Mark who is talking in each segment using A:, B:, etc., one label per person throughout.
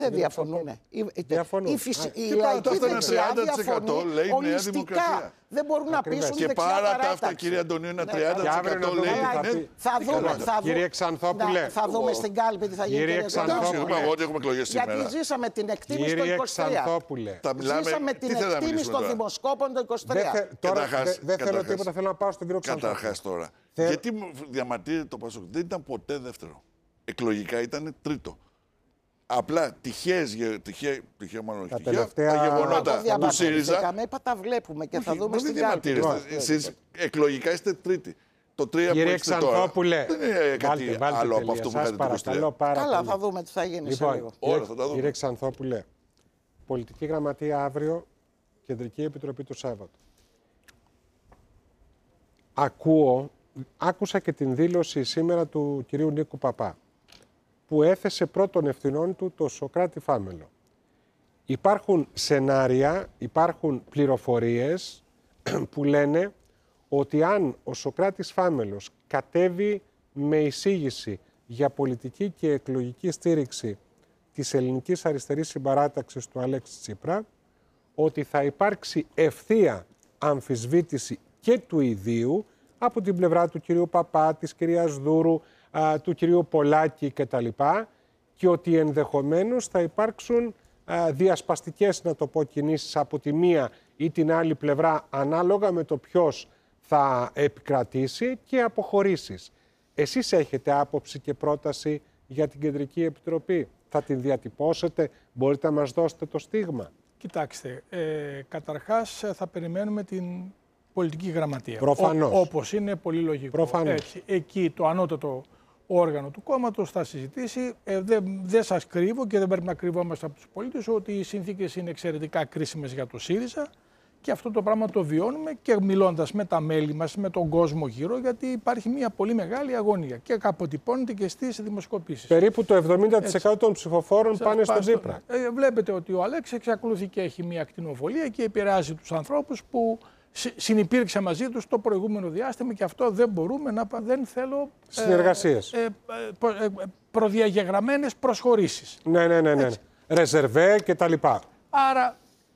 A: Δεν διαφωνούν. Η λαϊκή δεξιά διαφωνεί ολιστικά. Δεν μπορούν να πείσουν
B: και
A: δεξιά
B: πάρα
A: παράταξη.
B: τα αυτά, κύριε Αντωνίου, είναι 30% λέει.
A: Κύριε Ξανθόπουλε, θα δούμε στην κάλπη τι θα γίνει.
B: Κύριε Ξανθόπουλε, ότι έχουμε εκλογές σήμερα.
A: Γιατί ζήσαμε την εκτίμηση το 23. Ζήσαμε την εκτίμηση των δημοσκόπων το 23.
C: Δεν θέλω τίποτα, θέλω να πάω στον κύριο Ξανθόπουλο.
B: Καταρχάς τώρα, γιατί διαμαρτύρεται το Πασόκ? Δεν ήταν ποτέ δεύτερο. Εκλογικά ήταν τρίτο. Απλά τυχαία τα γεγονότα του ΣΥΡΙΖΑ.
A: Τα βλέπουμε και θα δούμε στην κάλπη.
B: Εσείς εκλογικά είστε τρίτη. Το 3 που
C: έχετε τώρα
B: δεν είναι κάτι άλλο από αυτό που είχατε το 23.
A: Καλά, θα δούμε τι θα γίνει σε λίγο.
C: Κύριε Ξανθόπουλε, πολιτική γραμματεία αύριο, Κεντρική Επιτροπή το Σάββατο. Άκουσα και την δήλωση σήμερα του κυρίου Νίκου Παπά, που έθεσε πρώτων ευθυνών του το Σωκράτη Φάμελο. Υπάρχουν σενάρια, υπάρχουν πληροφορίες που λένε ότι αν ο Σωκράτης Φάμελος κατέβει με εισήγηση για πολιτική και εκλογική στήριξη της ελληνικής αριστερής συμπαράταξης του Αλέξη Τσίπρα, ότι θα υπάρξει ευθεία αμφισβήτηση και του ιδίου από την πλευρά του κυρίου Παπά, της κυρίας Δούρου, του κυρίου Πολάκη κτλ. Και ότι ενδεχομένως θα υπάρξουν διασπαστικές, να το πω, κινήσεις από τη μία ή την άλλη πλευρά ανάλογα με το ποιος θα επικρατήσει και αποχωρήσεις. Εσείς έχετε άποψη και πρόταση για την Κεντρική Επιτροπή? Θα την διατυπώσετε? Μπορείτε να μας δώσετε το στίγμα?
D: Κοιτάξτε, καταρχάς θα περιμένουμε την πολιτική γραμματεία.
C: Προφανώς.
D: Όπως είναι πολύ λογικό.
C: Προφανώς.
D: Έτσι, εκεί το ανώτατο όργανο του κόμματος θα συζητήσει. Δεν σας κρύβω και δεν πρέπει να κρυβόμαστε από τους πολίτες ότι οι συνθήκες είναι εξαιρετικά κρίσιμες για το ΣΥΡΙΖΑ και αυτό το πράγμα το βιώνουμε και μιλώντας με τα μέλη μας, με τον κόσμο γύρω, γιατί υπάρχει μια πολύ μεγάλη αγωνία και αποτυπώνεται και στις δημοσκοπήσεις.
C: Περίπου το 70% των ψηφοφόρων πάνε στον Τσίπρα.
D: Βλέπετε ότι ο Αλέξης εξακολουθεί και έχει μια ακτινοβολία και επηρεάζει τους ανθρώπους που συνυπήρξε μαζί τους το προηγούμενο διάστημα και αυτό δεν μπορούμε να... Δεν θέλω...
C: Συνεργασίες.
D: Προδιαγεγραμμένες προσχωρήσεις.
C: Ναι. Ρεζερβέ και τα λοιπά.
D: Άρα,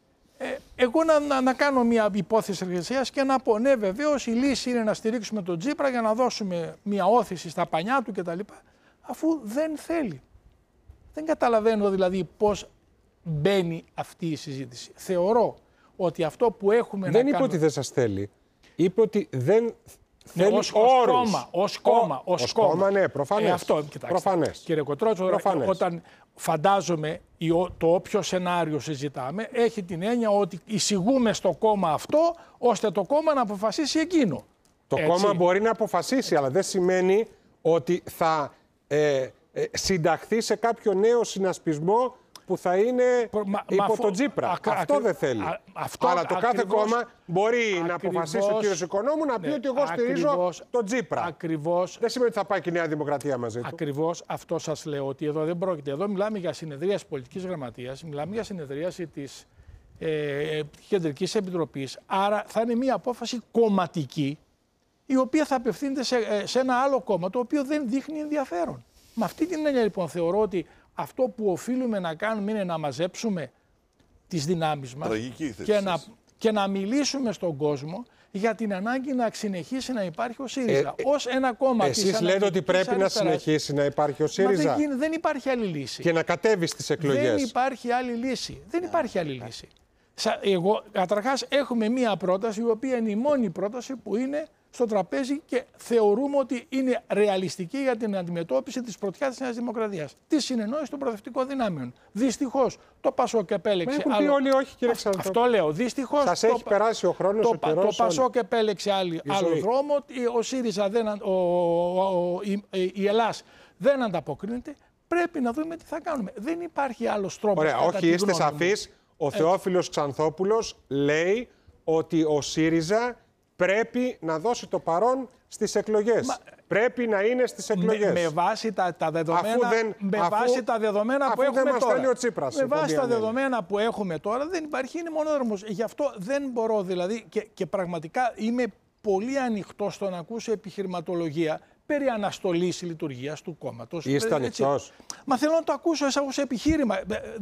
D: εγώ να κάνω μια υπόθεση εργασίας και να πω ναι, βεβαίως η λύση είναι να στηρίξουμε τον Τσίπρα για να δώσουμε μια όθηση στα πανιά του κτλ. Αφού δεν θέλει. Δεν καταλαβαίνω δηλαδή πώς μπαίνει αυτή η συζήτηση. Θεωρώ ότι αυτό που έχουμε
C: δεν είπε ότι δεν σας θέλει. Είπε ότι δεν θέλει όρους.
D: Ως κόμμα.
C: Ναι, προφανές.
D: Αυτό,
C: προφανές.
D: Κύριε Κοτρότσο, όταν φαντάζομαι το όποιο σενάριο συζητάμε, έχει την έννοια ότι εισηγούμε στο κόμμα αυτό, ώστε το κόμμα να αποφασίσει εκείνο.
C: Το κόμμα μπορεί να αποφασίσει, αλλά δεν σημαίνει ότι θα συνταχθεί σε κάποιο νέο συνασπισμό που θα είναι υπό τον Τσίπρα. Αυτό δεν θέλει. Αλλά το κάθε κόμμα μπορεί να αποφασίσει, ο κύριος Οικονόμου, να πει ότι εγώ στηρίζω τον Τσίπρα. Δεν σημαίνει ότι θα πάει και η Νέα Δημοκρατία μαζί του.
D: Ακριβώς αυτό σας λέω, ότι εδώ δεν πρόκειται. Εδώ μιλάμε για συνεδρίαση πολιτικής γραμματείας, μιλάμε για συνεδρίαση της Κεντρικής Επιτροπής. Άρα θα είναι μια απόφαση κομματική, η οποία θα απευθύνεται σε ένα άλλο κόμμα, το οποίο δεν δείχνει ενδιαφέρον. Με αυτή την έννοια λοιπόν θεωρώ ότι αυτό που οφείλουμε να κάνουμε είναι να μαζέψουμε τις δυνάμεις μας και να μιλήσουμε στον κόσμο για την ανάγκη να συνεχίσει να υπάρχει ο ΣΥΡΙΖΑ ως ένα κόμμα.
C: Εσείς λέτε ότι πρέπει να συνεχίσει να υπάρχει ο ΣΥΡΙΖΑ.
D: Δεν υπάρχει άλλη λύση.
C: Και να κατέβει στις εκλογές.
D: Δεν υπάρχει άλλη λύση. Δεν υπάρχει άλλη λύση. Καταρχάς έχουμε μία πρόταση, η οποία είναι η μόνη πρόταση που είναι στο τραπέζι και θεωρούμε ότι είναι ρεαλιστική για την αντιμετώπιση της πρωτιάς της Νέας Δημοκρατίας. Τη συνεννόηση των προοδευτικών δυνάμεων. Δυστυχώς το Πασόκ επέλεξε.
C: Έχουν πει όλοι όχι, κύριε Ξανθόπουλε.
D: Αυτό λέω. Δυστυχώς.
C: Σας έχει περάσει ο χρόνος, ο καιρός.
D: Το Πασόκ επέλεξε άλλο δρόμο. Ο ΣΥΡΙΖΑ, η Ελλάς δεν ανταποκρίνεται. Πρέπει να δούμε τι θα κάνουμε. Δεν υπάρχει άλλος τρόπος.
C: Ωραία, όχι, είστε σαφείς. Ο Θεόφιλος Ξανθόπουλος λέει ότι ο ΣΥΡΙΖΑ πρέπει να δώσει το παρόν στις εκλογές. Πρέπει να είναι στις εκλογές.
D: Με βάση τα δεδομένα που έχουμε τώρα.
C: Ο Τσίπρας,
D: με βάση τα δεδομένα που έχουμε τώρα δεν υπάρχει, είναι μονόδρομος. Γι' αυτό δεν μπορώ δηλαδή και πραγματικά είμαι πολύ ανοιχτός στο να ακούσω επιχειρηματολογία περί αναστολής λειτουργίας του κόμματος.
C: Είστε ανοιχτός?
D: Μα θέλω να το ακούσω ως επιχείρημα.